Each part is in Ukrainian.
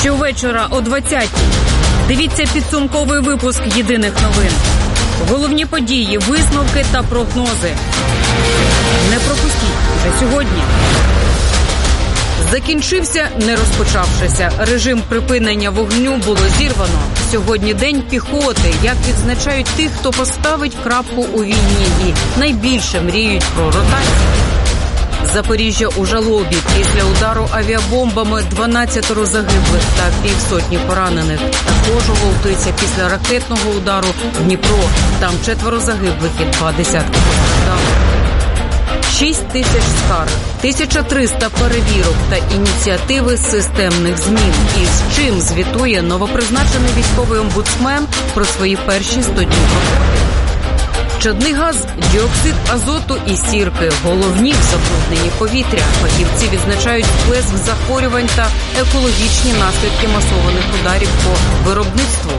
Щовечора о 20-й. Дивіться підсумковий випуск «Єдиних новин». Головні події, висновки та прогнози. Не пропустіть вже сьогодні. Закінчився, не розпочавшися. Режим припинення вогню було зірвано. Сьогодні день піхоти. Як відзначають тих, хто поставить крапку у війні і найбільше мріють про ротацію. Запоріжжя у жалобі. Після удару авіабомбами 12 загиблих та півсотні поранених. Також оговтується після ракетного удару Дніпро. Там 4 загиблих і 20 постраждалих. 6 тисяч скарг, 1300 перевірок та ініціативи системних змін. І з чим звітує новопризначений військовий омбудсмен про свої перші 100 днів роботи. Чадний газ, діоксид азоту і сірки – головні в забрудненні повітря. Фахівці відзначають вплеск захворювань та екологічні наслідки масованих ударів по виробництву.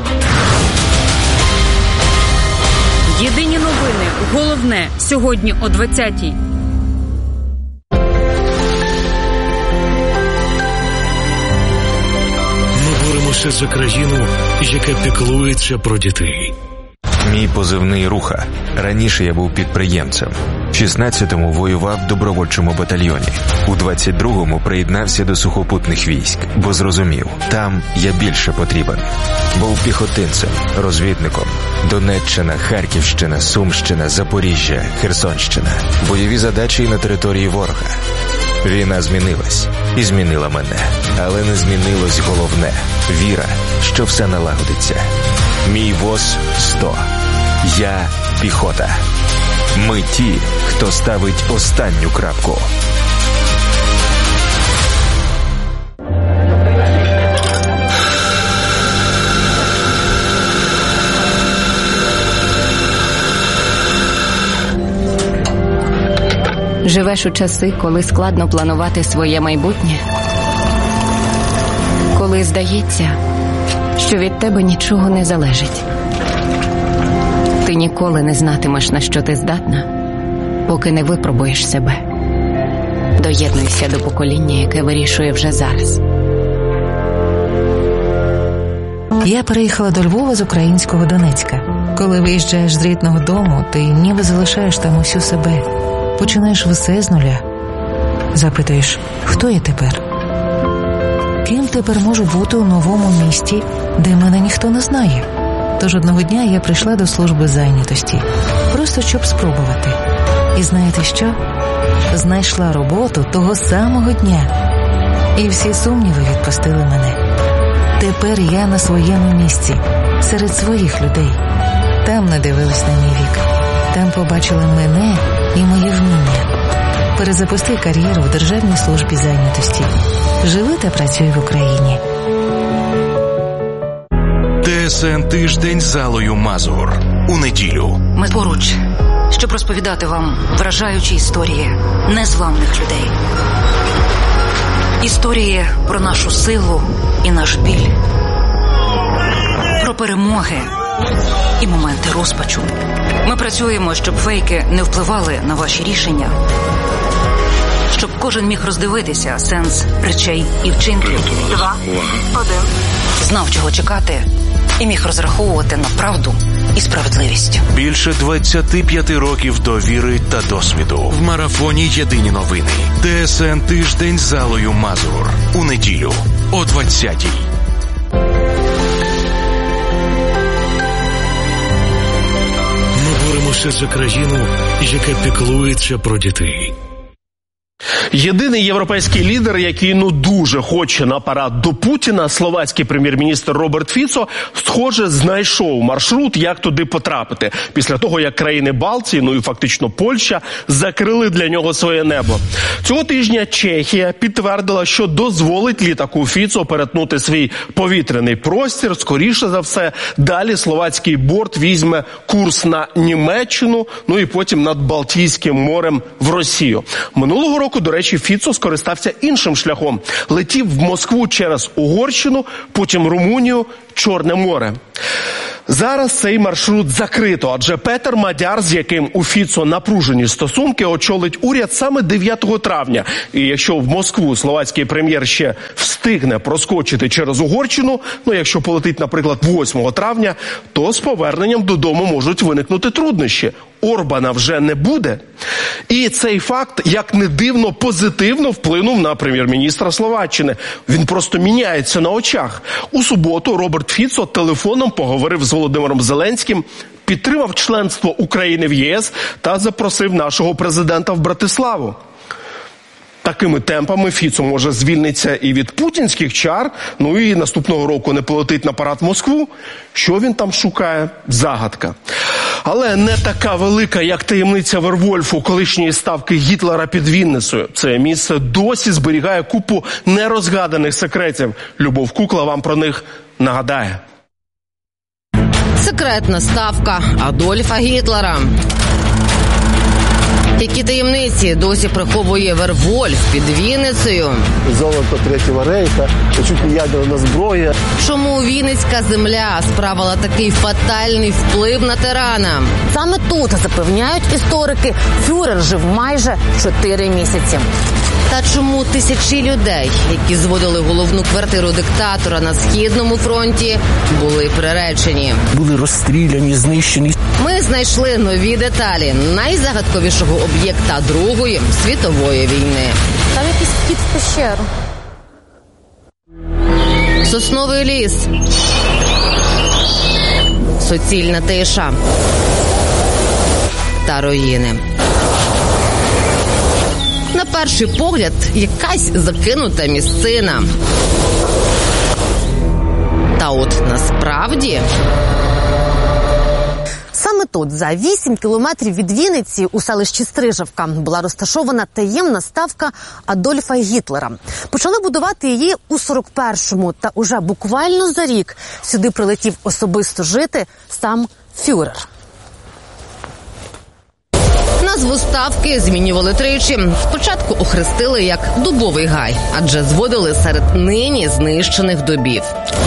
Єдині новини. Головне сьогодні о 20-й. Ми боремося за країну, яка піклується про дітей. Мій позивний «Руха». Раніше я був підприємцем. В 16-му воював в добровольчому батальйоні. У 22-му приєднався до сухопутних військ, бо зрозумів, там я більше потрібен. Був піхотинцем, розвідником. Донеччина, Харківщина, Сумщина, Запоріжжя, Херсонщина. Бойові задачі на території ворога. Війна змінилась. І змінила мене. Але не змінилось головне – віра, що все налагодиться. Мій ВОЗ 100. Я піхота. Ми ті, хто ставить останню крапку. Живеш у часи, коли складно планувати своє майбутнє? Коли здається, що від тебе нічого не залежить. Ти ніколи не знатимеш, на що ти здатна, поки не випробуєш себе. Доєднуйся до покоління, яке вирішує вже зараз. Я переїхала до Львова з українського Донецька. Коли виїжджаєш з рідного дому, ти ніби залишаєш там усю себе. Починаєш все з нуля. Запитуєш, хто я тепер? Ким тепер можу бути у новому місті, де мене ніхто не знає? Тож одного дня я прийшла до служби зайнятості, просто щоб спробувати. І знаєте що? Знайшла роботу того самого дня. І всі сумніви відпустили мене. Тепер я на своєму місці, серед своїх людей. Там не дивились на мій вік. Там побачили мене і мої вміння. Перезапусти кар'єру в Державній службі зайнятості. Живи та працюй в Україні. ТСН «Тиждень» з Аллою Мазур. У неділю. Ми поруч, щоб розповідати вам вражаючі історії незламних людей. Історії про нашу силу і наш біль. Про перемоги і моменти розпачу. Ми працюємо, щоб фейки не впливали на ваші рішення. Щоб кожен міг роздивитися сенс речей і вчинків. 2, 1. Знав, чого чекати, і міг розраховувати на правду і справедливість. Більше 25 років довіри та досвіду. В марафоні «Єдині новини». ТСН «Тиждень» з Аллою Мазур. У неділю о 20-й. Ми боремося за країну, яка піклується про дітей. Єдиний європейський лідер, який дуже хоче на парад до Путіна, словацький прем'єр-міністр Роберт Фіцо, схоже, знайшов маршрут, як туди потрапити, після того, як країни Балтії, і фактично Польща, закрили для нього своє небо. Цього тижня Чехія підтвердила, що дозволить літаку Фіцо перетнути свій повітряний простір. Скоріше за все, далі словацький борт візьме курс на Німеччину, і потім над Балтійським морем в Росію. Минулого року, до речі, Фіцо скористався іншим шляхом. Летів в Москву через Угорщину, потім Румунію, Чорне море. Зараз цей маршрут закрито, адже Петер Мадяр, з яким у Фіцо напружені стосунки, очолить уряд саме 9 травня. І якщо в Москву словацький прем'єр ще встигне проскочити через Угорщину, якщо полетить, наприклад, 8 травня, то з поверненням додому можуть виникнути труднощі. Орбана вже не буде. І цей факт, як не дивно, позитивно вплинув на прем'єр-міністра Словаччини. Він просто міняється на очах. У суботу Роберт Фіцо телефоном поговорив з Володимиром Зеленським, підтримав членство України в ЄС та запросив нашого президента в Братиславу. Такими темпами Фіцо може звільнитися і від путінських чар, і наступного року не полетить на парад в Москву. Що він там шукає? Загадка. Але не така велика, як таємниця Вервольфу, колишньої ставки Гітлера під Вінницею. Це місце досі зберігає купу нерозгаданих секретів. Любов Кукла вам про них нагадає. Секретна ставка Адольфа Гітлера. Які таємниці досі приховує Вервольф під Вінницею? Золото Третього Рейха, чуть не ядерна зброя. Чому Вінницька земля справила такий фатальний вплив на тирана? Саме тут, запевняють історики, фюрер жив майже 4 місяці. Та чому тисячі людей, які зводили головну квартиру диктатора на Східному фронті, були приречені? Були розстріляні, знищені. Ми знайшли нові деталі найзагадковішого об'єкта Другої світової війни. Там якийсь вхід в пещеру. Сосновий ліс. Суцільна тиша. Та руїни. На перший погляд, якась закинута місцина. Та от насправді... Саме тут, за 8 кілометрів від Вінниці, у селищі Стрижавка, була розташована таємна ставка Адольфа Гітлера. Почали будувати її у 41-му, та уже буквально за рік сюди прилетів особисто жити сам фюрер. Назву ставки змінювали тричі. Спочатку охрестили як Дубовий гай, адже зводили серед нині знищених дубів.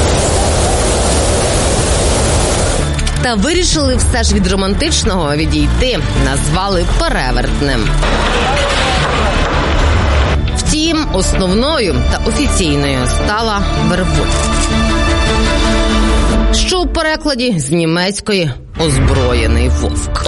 Та вирішили все ж від романтичного відійти, назвали Перевертнем. Втім, основною та офіційною стала Вервольф, що у перекладі з німецької «озброєний вовк».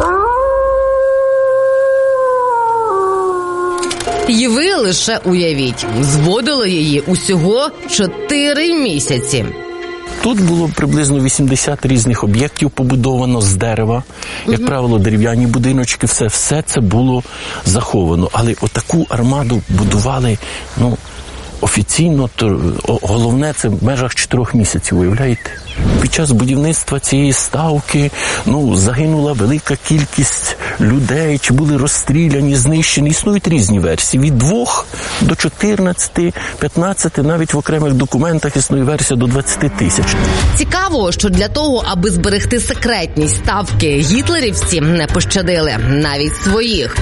І ви лише уявіть, зводили її усього 4 місяці. Тут було приблизно 80 різних об'єктів побудовано з дерева. Як правило, дерев'яні будиночки, все це було заховано. Але отаку армаду будували, офіційно, то головне, це в межах 4 місяців, уявляєте? Під час будівництва цієї ставки, загинула велика кількість людей, чи були розстріляні, знищені. Існують різні версії. Від 2 до 14, 15, навіть в окремих документах існує версія до 20 тисяч. Цікаво, що для того, аби зберегти секретність ставки, гітлерівці не пощадили навіть своїх.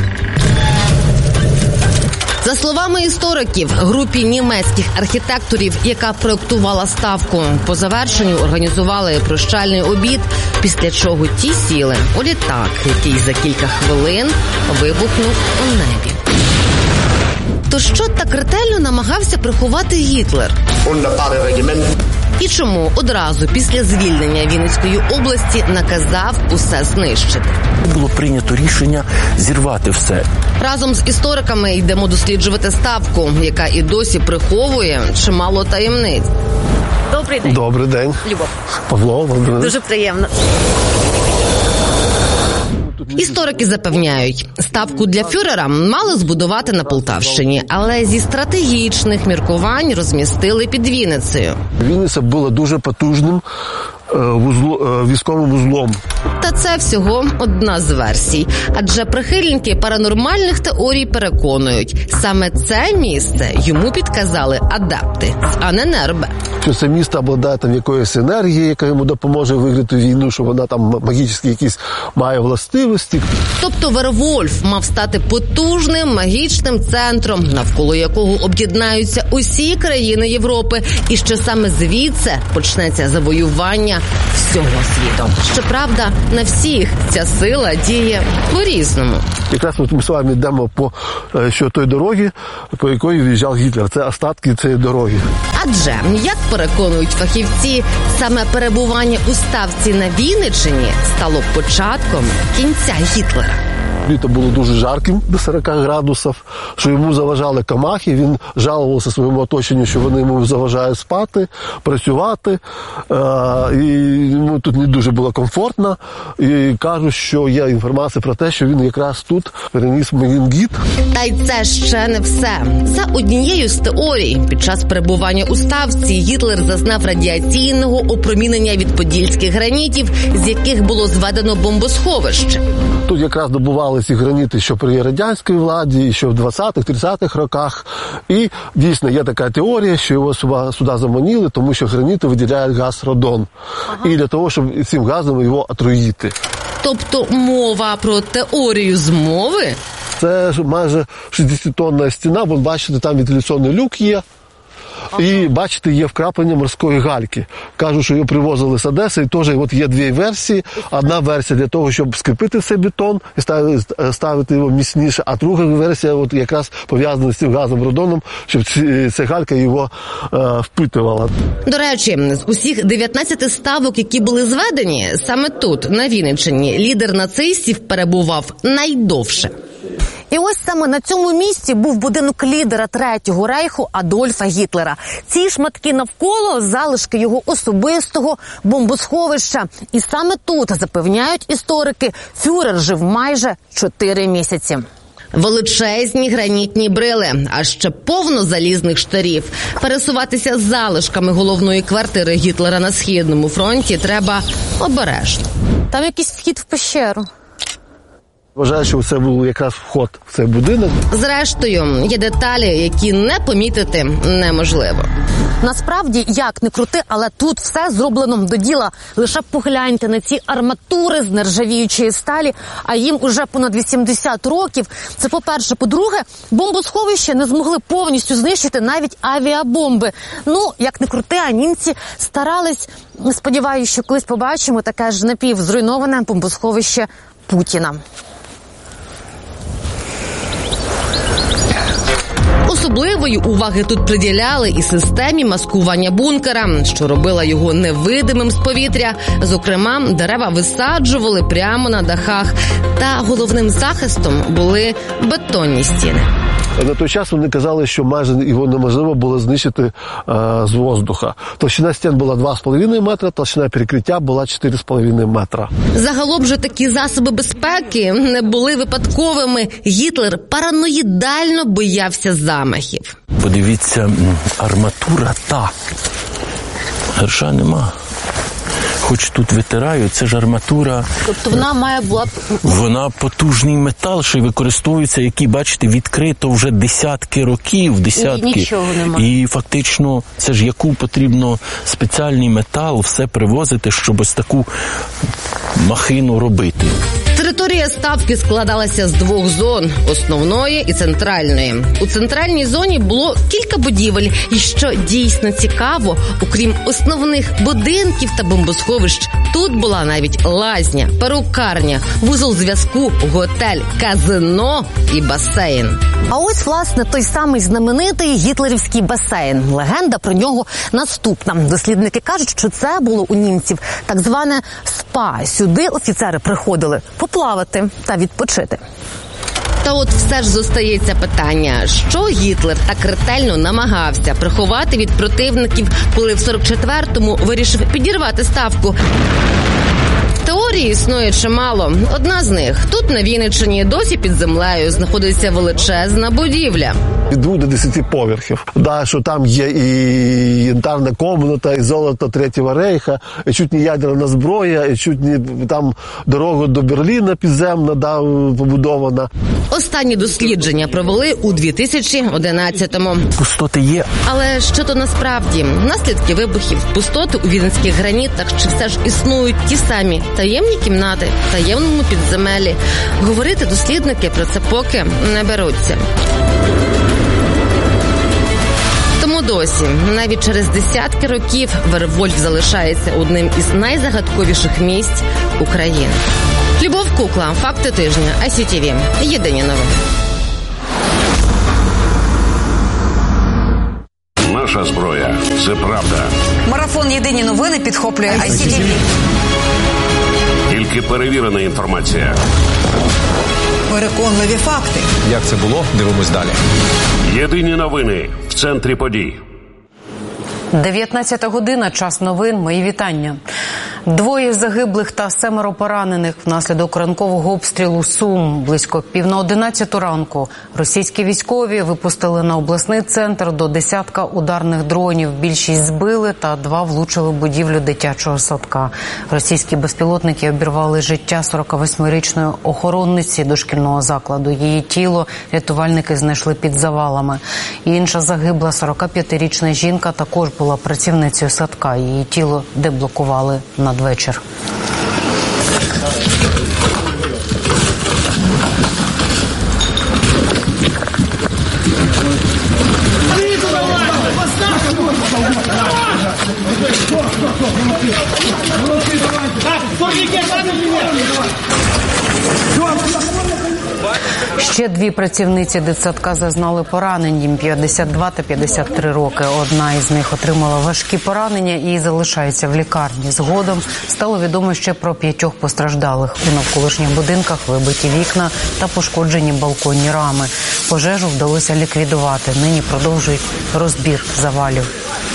За словами істориків, групі німецьких архітекторів, яка проєктувала ставку, по завершенню організували прощальний обід, після чого ті сіли у літак, який за кілька хвилин вибухнув у небі. То що так ретельно намагався приховати Гітлер? І чому одразу після звільнення Вінницької області наказав усе знищити? Було прийнято рішення зірвати все. Разом з істориками йдемо досліджувати ставку, яка і досі приховує чимало таємниць. Добрий день. Добрий день. Любов. Павло. Дуже приємно. Історики запевняють, ставку для фюрера мали збудувати на Полтавщині, але зі стратегічних міркувань розмістили під Вінницею. Вінниця була дуже потужним військовим вузлом. Та це всього одна з версій. Адже прихильники паранормальних теорій переконують, саме це місце йому підказали адепти з Аненербе. що це місто обладає там якоюсь енергією, яка йому допоможе виграти війну, що вона там магічні якісь має властивості. Тобто Вервольф мав стати потужним магічним центром, навколо якого об'єднаються усі країни Європи, і що саме звідси почнеться завоювання всього світу. Щоправда, на всіх ця сила діє по-різному. Якраз ми з вами йдемо по той дорогі, по якої виїжджав Гітлер. Це остатки цієї дороги. Адже, як переконують фахівці, саме перебування у Ставці на Вінниччині стало початком кінця Гітлера. Літо було дуже жарким, до 40 градусів, що йому заважали комахи, він жалувався своєму оточенню, що вони йому заважають спати, працювати, і йому тут не дуже було комфортно, і кажуть, що є інформація про те, що він якраз тут переніс менінгіт. Та й це ще не все. За однією з теорій, під час перебування у Ставці Гітлер зазнав радіаційного опромінення від подільських гранітів, з яких було зведено бомбосховище. Тут якраз добували ці граніти, що при радянській владі, що в 20-30-х роках. І дійсно є така теорія, що його сюди заманили, тому що граніти виділяють газ радон. І для того, щоб цим газом його отруїти. Тобто мова про теорію змови? Це майже 60-тонна стіна, вон бачите, там вентиляційний люк є. І, бачите, є вкраплення морської гальки. Кажуть, що його привозили з Одеси, і теж от є дві версії. Одна версія для того, щоб скріпити цей бетон і ставити його міцніше, а друга версія от якраз пов'язана з цим газом радоном, щоб ця галька його впитувала. До речі, з усіх 19 ставок, які були зведені, саме тут, на Вінниччині, лідер нацистів перебував найдовше. І ось саме на цьому місці був будинок лідера Третього рейху Адольфа Гітлера. Ці шматки навколо – залишки його особистого бомбосховища. І саме тут, запевняють історики, фюрер жив майже 4 місяці. Величезні гранітні брили, а ще повно залізних штирів. Пересуватися з залишками головної квартири Гітлера на Східному фронті треба обережно. Там якийсь вхід в пещеру. Вважаю, що це був якраз вход в цей будинок. Зрештою, є деталі, які не помітити неможливо. Насправді, як не крути, але тут все зроблено до діла. Лише погляньте на ці арматури з нержавіючої сталі, а їм уже понад 80 років. Це по-перше. По-друге, бомбосховище не змогли повністю знищити навіть авіабомби. Ну, як не крути, а німці старались. Сподіваюся, що колись побачимо таке ж напівзруйноване бомбосховище Путіна. Особливої уваги тут приділяли і системі маскування бункера, що робила його невидимим з повітря. Зокрема, дерева висаджували прямо на дахах. Та головним захистом були бетонні стіни. На той час вони казали, що майже його неможливо було знищити з воздуха. Товщина стін була 2,5 метра, товщина перекриття була 4,5 метра. Загалом же такі засоби безпеки не були випадковими. Гітлер параноїдально боявся замахів. Подивіться, арматура та. Герша нема. Хоч тут витирають, це ж арматура. Тобто вона має була... Вона потужний метал, що використовується, який, бачите, відкрито вже десятки років, десятки. І нічого немає. І фактично, це ж яку потрібно спеціальний метал все привозити, щоб ось таку махину робити. Територія Ставки складалася з 2 зон – основної і центральної. У центральній зоні було кілька будівель. І що дійсно цікаво, окрім основних будинків та бомбосховищ, тут була навіть лазня, перукарня, вузол зв'язку, готель, казино і басейн. А ось, власне, той самий знаменитий гітлерівський басейн. Легенда про нього наступна. Дослідники кажуть, що це було у німців так зване спа. Сюди офіцери приходили поплавати та відпочити. Та от все ж зостається питання, що Гітлер так ретельно намагався приховати від противників, коли в 44-му вирішив підірвати Ставку. Теорій існує чимало. Одна з них. Тут на Вінниччині досі під землею знаходиться величезна будівля. Від 2 до 10 поверхів. Да, що там є і янтарна комната, і золото Третього Рейха, і чуть не ядерна зброя, і чуть не там дорога до Берліна підземна, да, побудована. Останні дослідження провели у 2011-му. Пустоти є. Але що то насправді? Наслідки вибухів, пустоти у вінницьких гранітах, чи все ж існують ті самі таємні кімнати в таємному підземеллі? Говорити дослідники про це поки не беруться. Тому досі, навіть через десятки років, Вервольф залишається одним із найзагадковіших місць України. Любов Кукла, факти тижня, ICTV. Єдині новини. Наша зброя – це правда. Марафон «Єдині новини» підхоплює ICTV. Тільки перевірена інформація. Переконливі факти. Як це було? Дивимось далі. Єдині новини в центрі подій. 19 година, час новин. Мої вітання. 2 загиблих та 7 поранених внаслідок ранкового обстрілу Сум. Близько 10:30 ранку російські військові випустили на обласний центр до десятка ударних дронів. Більшість збили та 2 влучили в будівлю дитячого садка. Російські безпілотники обірвали життя 48-річної охоронниці дошкільного закладу. Її тіло рятувальники знайшли під завалами. Інша загибла 45-річна жінка також була працівницею садка. Її тіло деблокували надвечір. Ще 2 працівниці дитсадка зазнали поранень, їм 52 та 53 роки. Одна із них отримала важкі поранення і залишається в лікарні. Згодом стало відомо ще про 5 постраждалих. У навколишніх будинках вибиті вікна та пошкоджені балконні рами. Пожежу вдалося ліквідувати. Нині продовжують розбір завалів.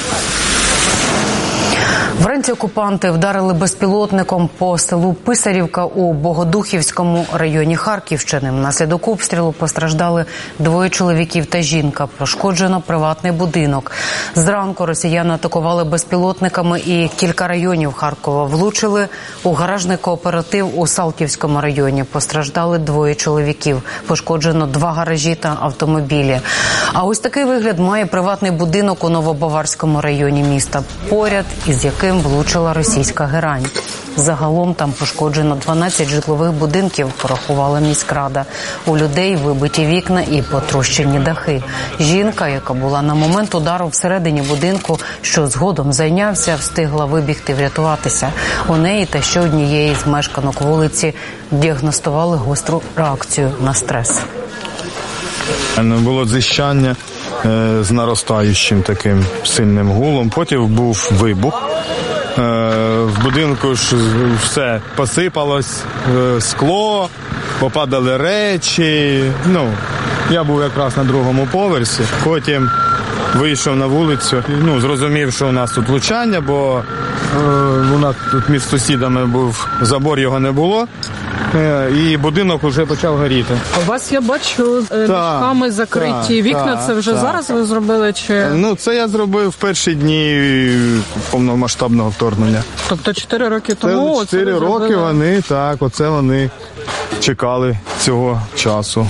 Вранці окупанти вдарили безпілотником по селу Писарівка у Богодухівському районі Харківщини. Внаслідок обстрілу постраждали 2 чоловіків та жінка. Пошкоджено приватний будинок. Зранку росіяни атакували безпілотниками і кілька районів Харкова. Влучили у гаражний кооператив у Салтівському районі. Постраждали 2 чоловіків. Пошкоджено 2 гаражі та автомобілі. А ось такий вигляд має приватний будинок у Новобаварському районі міста, поряд із яким влучила російська герань. Загалом там пошкоджено 12 житлових будинків, порахувала міськрада. У людей вибиті вікна і потрощені дахи. Жінка, яка була на момент удару всередині будинку, що згодом зайнявся, встигла вибігти, врятуватися. У неї та ще однієї з мешканок вулиці діагностували гостру реакцію на стрес. Було дзищання з наростаючим таким сильним гулом. Потім був вибух. В будинку ж все посипалось, скло, попадали речі. Я був якраз на 2-му поверсі. Потім вийшов на вулицю, зрозумів, що у нас тут влучання, бо у нас тут між сусідами був забор, його не було. І будинок вже почав горіти. У вас, я бачу, мішками закриті вікна. Це вже зараз ви зробили? Чи? Це я зробив в перші дні повномасштабного вторгнення. Тобто 4 роки тому? 4 роки вони чекали цього часу.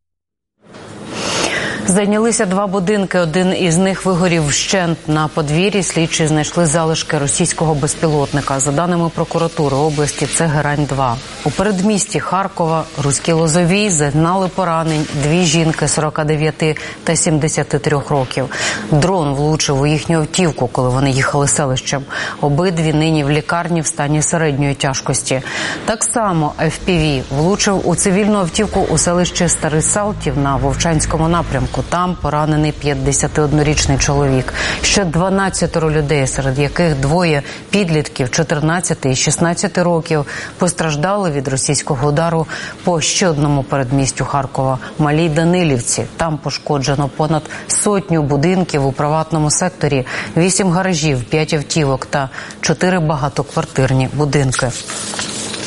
Зайнялися 2 будинки. Один із них вигорів вщент. На подвір'ї слідчі знайшли залишки російського безпілотника. За даними прокуратури області, це Герань-2. У передмісті Харкова руські Лозовій зазнали поранень 2 жінки 49 та 73 років. Дрон влучив у їхню автівку, коли вони їхали селищем. Обидві нині в лікарні в стані середньої тяжкості. Так само FPV влучив у цивільну автівку у селищі Старий Салтів на Вовчанському напрямку. Там поранений 51-річний чоловік. Ще 12 людей, серед яких 2 підлітків 14 і 16 років, постраждали від російського удару по ще одному передмістю Харкова – Малій Данилівці. Там пошкоджено понад 100 будинків у приватному секторі, 8 гаражів, 5 автівок та 4 багатоквартирні будинки.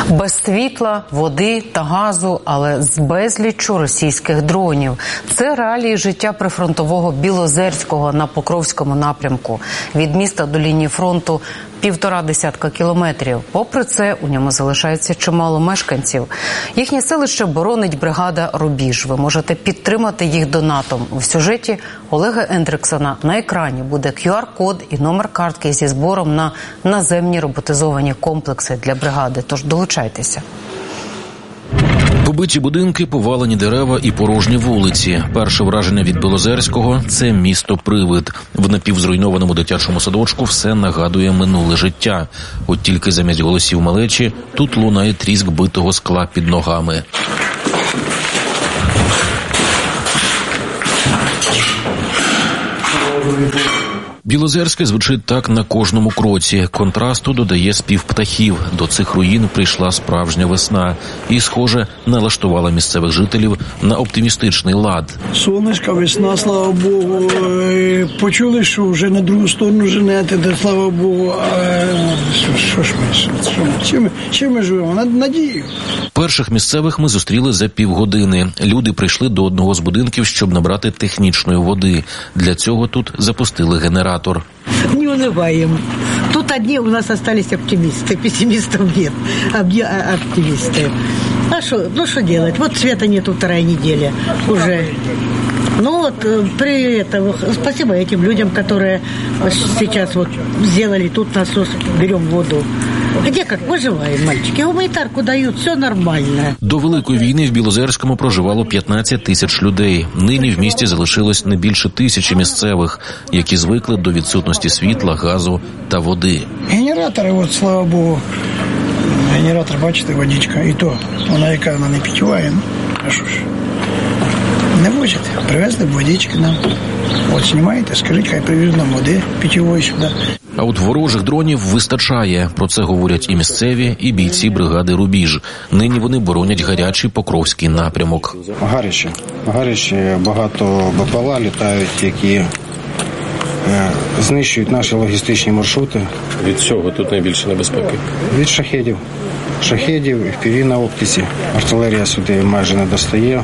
Без світла, води та газу, але з безліччю російських дронів. Це реалії життя прифронтового Білозерського на Покровському напрямку. Від міста до лінії фронту 1,5 десятка кілометрів. Попри це, у ньому залишається чимало мешканців. Їхнє селище боронить бригада «Рубіж». Ви можете підтримати їх донатом. В сюжеті Олега Ендриксона на екрані буде QR-код і номер картки зі збором на наземні роботизовані комплекси для бригади. Тож долучайтеся. Побиті будинки, повалені дерева і порожні вулиці. Перше враження від Білозерського – це місто-привид. В напівзруйнованому дитячому садочку все нагадує минуле життя. От тільки замість голосів малечі тут лунає тріск битого скла під ногами. Білозерське звучить так на кожному кроці. Контрасту додає спів птахів. До цих руїн прийшла справжня весна. І, схоже, налаштувала місцевих жителів на оптимістичний лад. Сонечка, весна, слава Богу. Почули, що вже на другу сторону женете, де слава Богу. Що ж ми? Чим ми живемо? Надію. Перших місцевих ми зустріли за півгодини. Люди прийшли до одного з будинків, щоб набрати технічної води. Для цього тут запустили генератор. Не унываем. Тут одни у нас остались оптимисты, пессимистов нет. Оптимисты. А что делать? Вот света нету 2 недели уже. Ну вот, при этом, спасибо этим людям, которые сейчас вот сделали тут насос, берем воду. Где как выживаем, мальчики? Гуманитарку дают, все нормально. До Великої війни в Білозерському проживало 15 тисяч людей. Нині в місті залишилось не більше 1000 місцевих, які звикли до відсутності світла, газу та води. Генератори, от, слава Богу, генератор, бачите, водичка, і то, вона не питьова, а що ж. Не возять. Привезли водички нам. От знімаєте, скажіть, хай привезуть нам води питьової сюди. А от ворожих дронів вистачає. Про це говорять і місцеві, і бійці бригади «Рубіж». Нині вони боронять гарячий Покровський напрямок. Гарячі, багато БПЛА літають, які знищують наші логістичні маршрути. Від чого тут найбільше небезпеки? Від шахедів. Шахедів, FPV на оптиці. Артилерія сюди майже не достає.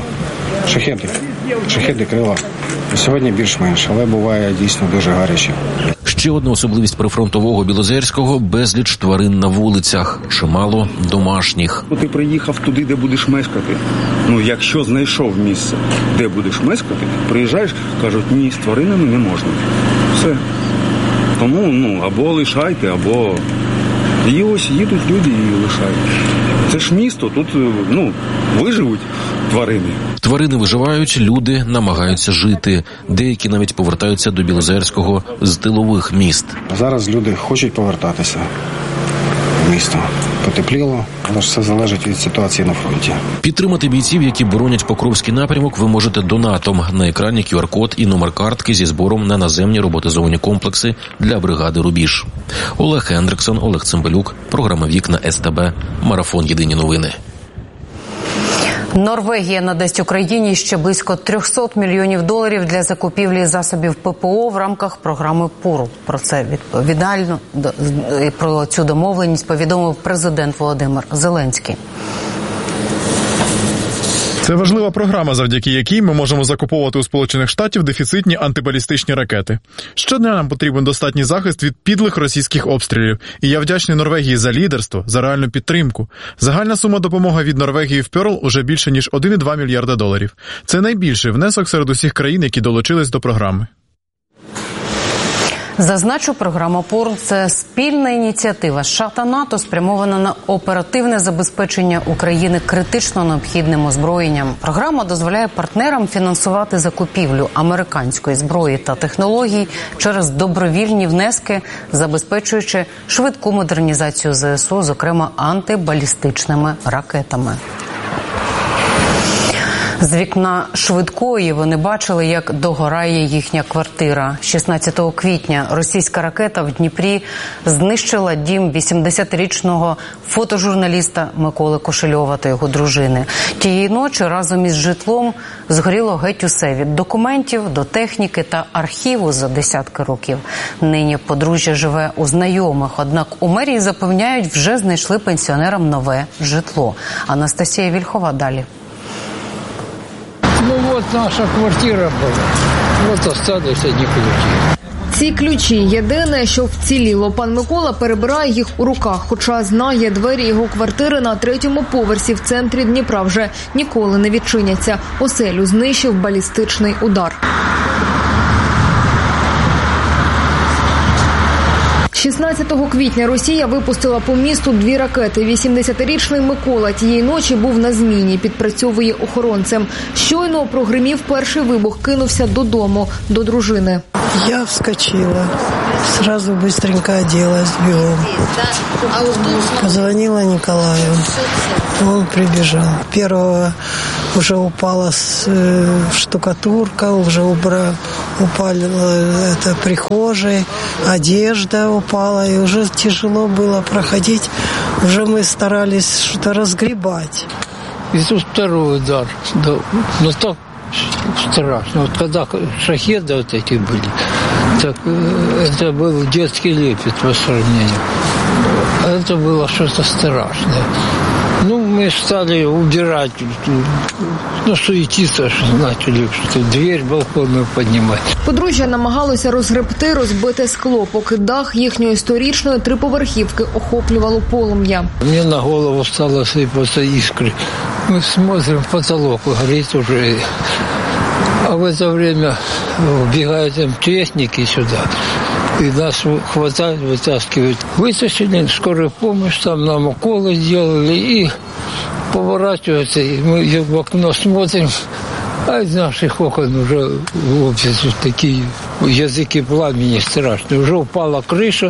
Шахеди, крила. Сьогодні більш-менш, але буває дійсно дуже гаряче. Ще одна особливість прифронтового Білозерського – безліч тварин на вулицях, чимало домашніх. Ти приїхав туди, де будеш мешкати. Якщо знайшов місце, де будеш мешкати, приїжджаєш, кажуть, ні, з тваринами не можна. Все. Тому, або лишайте, або... І ось їдуть люди і лишають. Це ж місто, тут, виживуть тварини. Тварини виживають, люди намагаються жити. Деякі навіть повертаються до Білозерського з тилових міст. Зараз люди хочуть повертатися в місто. Потепліло, але ж все залежить від ситуації на фронті. Підтримати бійців, які боронять Покровський напрямок, ви можете донатом. На екрані QR-код і номер картки зі збором на наземні роботизовані комплекси для бригади «Рубіж». Олег Ендриксон, Олег Цимбалюк, програма «Вікна СТБ», марафон «Єдині новини». Норвегія надасть Україні ще близько $300 мільйонів для закупівлі засобів ППО в рамках програми ПУР. Про цю домовленість повідомив президент Володимир Зеленський. Це важлива програма, завдяки якій ми можемо закуповувати у Сполучених Штатів дефіцитні антибалістичні ракети. Щодня нам потрібен достатній захист від підлих російських обстрілів. І я вдячний Норвегії за лідерство, за реальну підтримку. Загальна сума допомоги від Норвегії в Пьорл уже більше, ніж $1,2 мільярда. Це найбільший внесок серед усіх країн, які долучились до програми. Зазначу, програма ПУР – це спільна ініціатива США та НАТО, спрямована на оперативне забезпечення України критично необхідним озброєнням. Програма дозволяє партнерам фінансувати закупівлю американської зброї та технологій через добровільні внески, забезпечуючи швидку модернізацію ЗСУ, зокрема антибалістичними ракетами. З вікна швидкої вони бачили, як догорає їхня квартира. 16 квітня російська ракета в Дніпрі знищила дім 80-річного фотожурналіста Миколи Кошельова та його дружини. Тієї ночі разом із житлом згоріло геть усе – від документів до техніки та архіву за десятки років. Нині подружжя живе у знайомих, однак у мерії запевняють, вже знайшли пенсіонерам нове житло. Анастасія Вільхова далі. Ну вот наша квартира была. Вот остались одни ключи. Ці ключі – єдине, що вціліло. Пан Микола перебирає їх у руках, хоча знає, двері його квартири на 3-му поверсі в центрі Дніпра вже ніколи не відчиняться. Оселю знищив балістичний удар. 16 квітня Росія випустила по місту 2 ракети. 80-річний Микола тієї ночі був на зміні, підпрацьовує охоронцем. Щойно прогримів перший вибух, кинувся додому, до дружини. Я вскочила, сразу быстренько оделась, бегом. Позвонила Николаю, он прибежал. Первого уже упала штукатурка, уже упала прихожая, одежда упала, и уже тяжело было проходить. Уже мы старались что-то разгребать. И тут второй удар. Но так страшно. Вот когда шахеды вот эти были, так это был детский лепет по сравнению. Это было что-то страшное. Ну, мы стали убирать, суетиться, начали, что дверь балконную поднимать. Подружжя намагалося розгребти розбите скло, поки дах їхньої сторічної 3-поверхівки охоплювало полум'я. Мне на голову стало сыпаться искры. Мы смотрим в потолок, горит уже. А в это время вбегают МЧСники сюда. И нас хватают, вытаскивают. Вытащили, скорую помощь, там нам уколы сделали и поворачиваются. И мы в окно смотрим, а из наших окон уже такие языки пламени страшные. Уже упала крыша.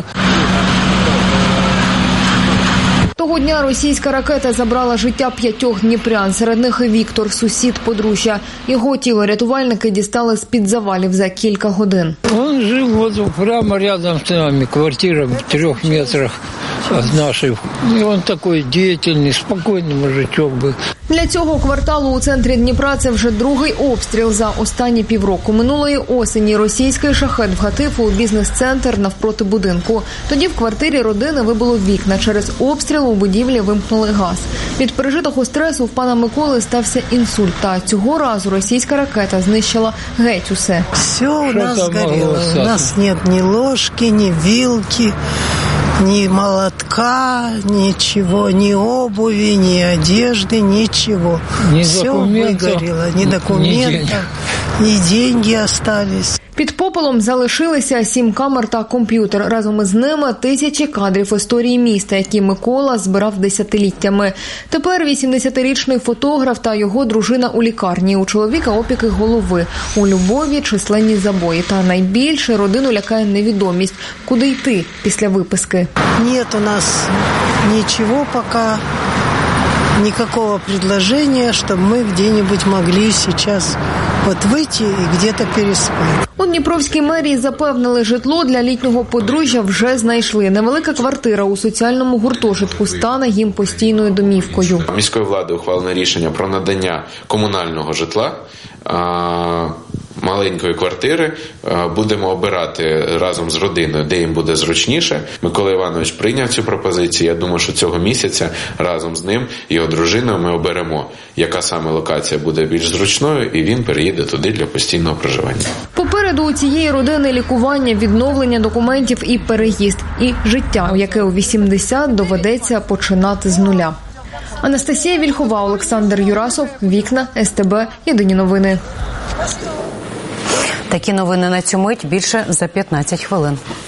Того дня російська ракета забрала життя 5 дніпрян. Серед них і Віктор, сусід подружжя. Його тіло рятувальники дістали з-під завалів за кілька годин. Он жил вот прямо рядом с нами, квартира в 3 метрах от нашей. И он такой деятельный, спокойный мужичок был. Для цього кварталу у центрі Дніпра це вже другий обстріл за останні півроку. Минулої осені російський шахет вгатив у бізнес-центр навпроти будинку. Тоді в квартирі родини вибило вікна. Через обстріл у будівлі вимкнули газ. Від пережитого стресу в пана Миколи стався інсульт. Та цього разу російська ракета знищила геть усе. Все у нас згоріло. У нас нет ні ложки, ні вилки, ни молотка, ничего, ни обуви, ни одежды, ничего. Все выгорело, ни документов, ни деньги остались. Під попелом залишилися 7 камер та комп'ютер. Разом із ними тисячі кадрів історії міста, які Микола збирав десятиліттями. Тепер 80-річний фотограф та його дружина у лікарні. У чоловіка опіки голови, у Любові численні забої. Та найбільше родину лякає невідомість. Куди йти після виписки? Нет у нас ничего пока, никакого предложения, чтобы мы где-нибудь могли сейчас вот выйти и где-то переспать. У Дніпровській мерії запевнили, житло для літнього подружжя вже знайшли. Невелика квартира у соціальному гуртожитку стане їм постійною домівкою. Міською владою ухвалене рішення про надання комунального житла, маленької квартири. Будемо обирати разом з родиною, де їм буде зручніше. Микола Іванович прийняв цю пропозицію. Я думаю, що цього місяця разом з ним і його дружиною ми оберемо, яка саме локація буде більш зручною, і він переїде туди для постійного проживання. Попереду у цієї родини лікування, відновлення документів і переїзд. І життя, яке у 80 доведеться починати з нуля. Анастасія Вільхова, Олександр Юрасов, Вікна, СТБ, Єдині новини. Такі новини на цю мить більше за 15 хвилин.